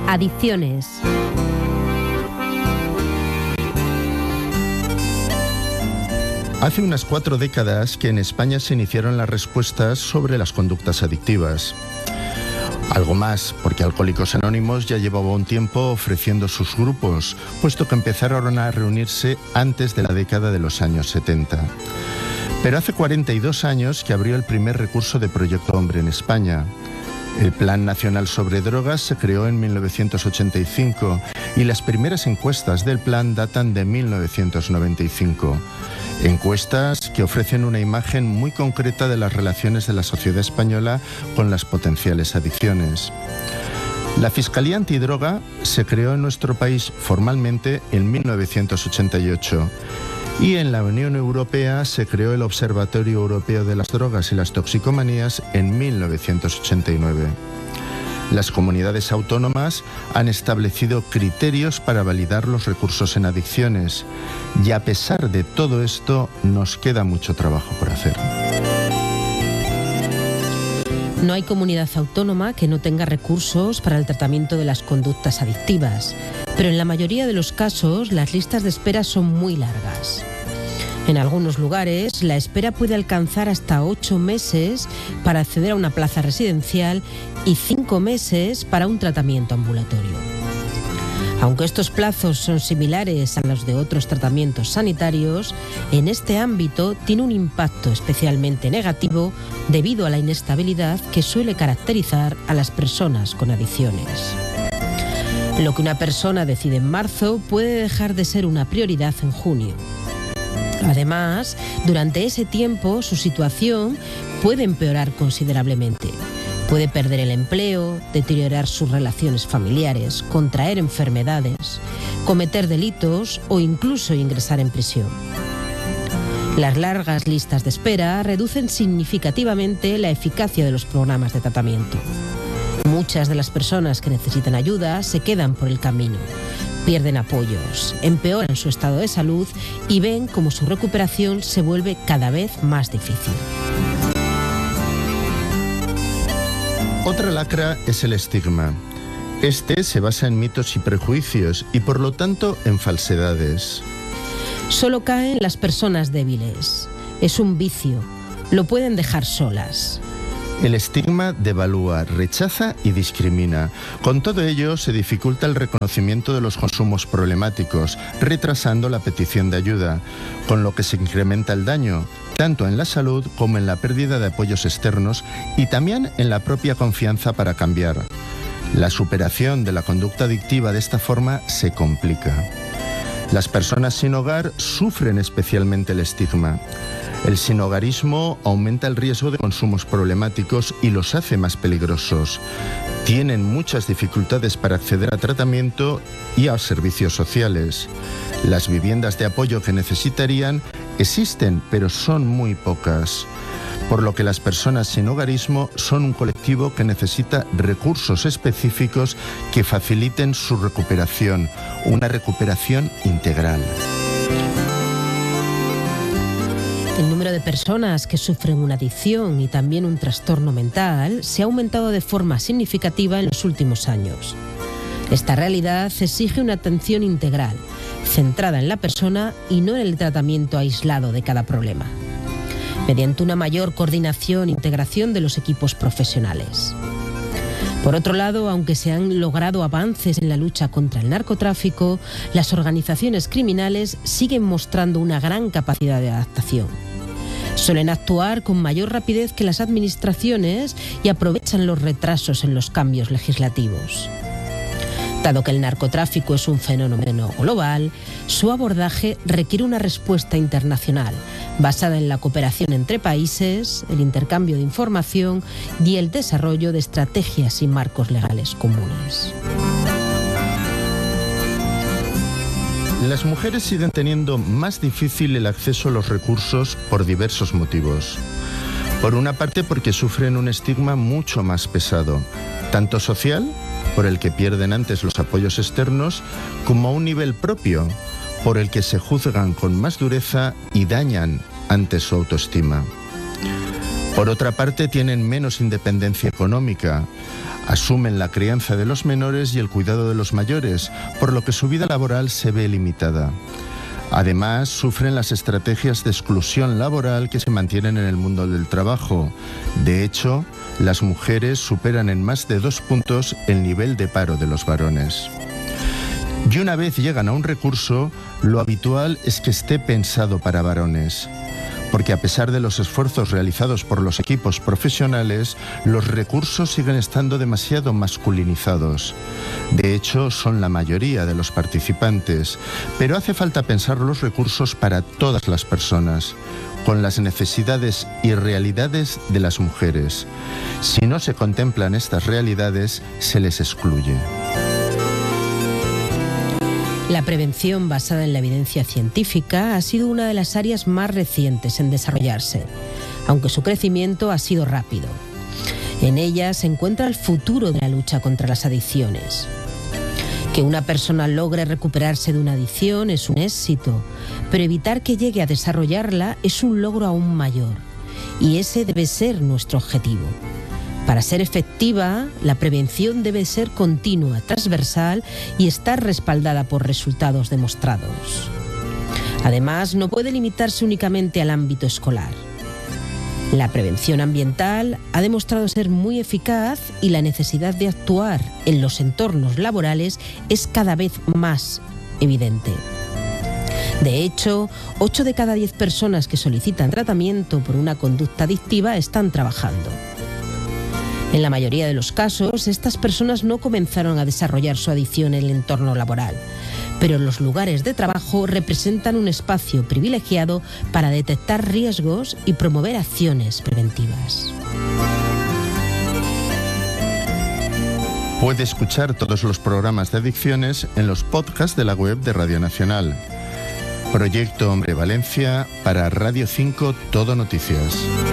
Adicciones. Hace unas 4 décadas que en España se iniciaron las respuestas sobre las conductas adictivas. Algo más, porque Alcohólicos Anónimos ya llevaba un tiempo ofreciendo sus grupos, puesto que empezaron a reunirse antes de la década de los años 70. Pero hace 42 años que abrió el primer recurso de Proyecto Hombre en España. El Plan Nacional sobre Drogas se creó en 1985 y las primeras encuestas del plan datan de 1995. Encuestas que ofrecen una imagen muy concreta de las relaciones de la sociedad española con las potenciales adicciones. La Fiscalía Antidroga se creó en nuestro país formalmente en 1988 y en la Unión Europea se creó el Observatorio Europeo de las Drogas y las Toxicomanías en 1989. Las comunidades autónomas han establecido criterios para validar los recursos en adicciones y a pesar de todo esto nos queda mucho trabajo por hacer. No hay comunidad autónoma que no tenga recursos para el tratamiento de las conductas adictivas, pero en la mayoría de los casos las listas de espera son muy largas. En algunos lugares, la espera puede alcanzar hasta 8 meses para acceder a una plaza residencial y 5 meses para un tratamiento ambulatorio. Aunque estos plazos son similares a los de otros tratamientos sanitarios, en este ámbito tiene un impacto especialmente negativo debido a la inestabilidad que suele caracterizar a las personas con adicciones. Lo que una persona decide en marzo puede dejar de ser una prioridad en junio. Además, durante ese tiempo su situación puede empeorar considerablemente. Puede perder el empleo, deteriorar sus relaciones familiares, contraer enfermedades, cometer delitos o incluso ingresar en prisión. Las largas listas de espera reducen significativamente la eficacia de los programas de tratamiento. Muchas de las personas que necesitan ayuda se quedan por el camino. Pierden apoyos, empeoran su estado de salud y ven cómo su recuperación se vuelve cada vez más difícil. Otra lacra es el estigma. Este se basa en mitos y prejuicios y por lo tanto en falsedades. Solo caen las personas débiles. Es un vicio. Lo pueden dejar solas. El estigma devalúa, rechaza y discrimina. Con todo ello, se dificulta el reconocimiento de los consumos problemáticos, retrasando la petición de ayuda, con lo que se incrementa el daño, tanto en la salud como en la pérdida de apoyos externos y también en la propia confianza para cambiar. La superación de la conducta adictiva de esta forma se complica. Las personas sin hogar sufren especialmente el estigma. El sinhogarismo aumenta el riesgo de consumos problemáticos y los hace más peligrosos. Tienen muchas dificultades para acceder a tratamiento y a servicios sociales. Las viviendas de apoyo que necesitarían existen, pero son muy pocas. Por lo que las personas sin hogarismo son un colectivo que necesita recursos específicos que faciliten su recuperación, una recuperación integral. El número de personas que sufren una adicción y también un trastorno mental se ha aumentado de forma significativa en los últimos años. Esta realidad exige una atención integral, centrada en la persona y no en el tratamiento aislado de cada problema, mediante una mayor coordinación e integración de los equipos profesionales. Por otro lado, aunque se han logrado avances en la lucha contra el narcotráfico, las organizaciones criminales siguen mostrando una gran capacidad de adaptación. Suelen actuar con mayor rapidez que las administraciones y aprovechan los retrasos en los cambios legislativos. Dado que el narcotráfico es un fenómeno global, su abordaje requiere una respuesta internacional, basada en la cooperación entre países, el intercambio de información y el desarrollo de estrategias y marcos legales comunes. Las mujeres siguen teniendo más difícil el acceso a los recursos por diversos motivos. Por una parte, porque sufren un estigma mucho más pesado, tanto social, por el que pierden antes los apoyos externos, como a un nivel propio, por el que se juzgan con más dureza y dañan antes su autoestima. Por otra parte, tienen menos independencia económica, Asumen la crianza de los menores y el cuidado de los mayores, por lo que su vida laboral se ve limitada. Además, sufren las estrategias de exclusión laboral que se mantienen en el mundo del trabajo. De hecho, las mujeres superan en más de 2 puntos el nivel de paro de los varones. Y una vez llegan a un recurso, lo habitual es que esté pensado para varones, porque a pesar de los esfuerzos realizados por los equipos profesionales, los recursos siguen estando demasiado masculinizados. De hecho, son la mayoría de los participantes, pero hace falta pensar los recursos para todas las personas, con las necesidades y realidades de las mujeres. Si no se contemplan estas realidades, se les excluye. La prevención basada en la evidencia científica ha sido una de las áreas más recientes en desarrollarse, aunque su crecimiento ha sido rápido. En ella se encuentra el futuro de la lucha contra las adicciones. Que una persona logre recuperarse de una adicción es un éxito, pero evitar que llegue a desarrollarla es un logro aún mayor, y ese debe ser nuestro objetivo. Para ser efectiva, la prevención debe ser continua, transversal y estar respaldada por resultados demostrados. Además, no puede limitarse únicamente al ámbito escolar. La prevención ambiental ha demostrado ser muy eficaz y la necesidad de actuar en los entornos laborales es cada vez más evidente. De hecho, 8 de cada 10 personas que solicitan tratamiento por una conducta adictiva están trabajando. En la mayoría de los casos, estas personas no comenzaron a desarrollar su adicción en el entorno laboral, pero los lugares de trabajo representan un espacio privilegiado para detectar riesgos y promover acciones preventivas. Puede escuchar todos los programas de adicciones en los podcasts de la web de Radio Nacional. Proyecto Hombre Valencia para Radio 5 Todo Noticias.